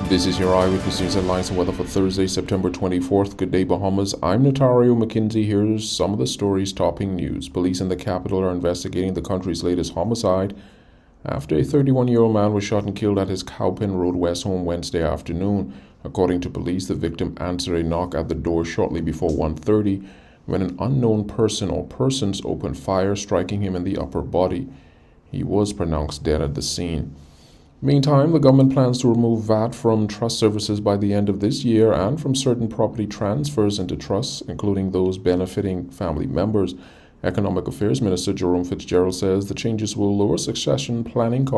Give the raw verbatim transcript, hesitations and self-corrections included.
This is your Eyewitness News headlines and weather for Thursday, September twenty-fourth. Good day, Bahamas. I'm Notario McKinsey. Here's some of the stories topping news. Police in the capital are investigating the country's latest homicide after a thirty-one-year-old man was shot and killed at his Cowpen Road West home Wednesday afternoon. According to police, the victim answered a knock at the door shortly before one thirty when an unknown person or persons opened fire, striking him in the upper body. He was pronounced dead at the scene. Meantime, the government plans to remove V A T from trust services by the end of this year and from certain property transfers into trusts, including those benefiting family members. Economic Affairs Minister Jerome Fitzgerald says the changes will lower succession planning costs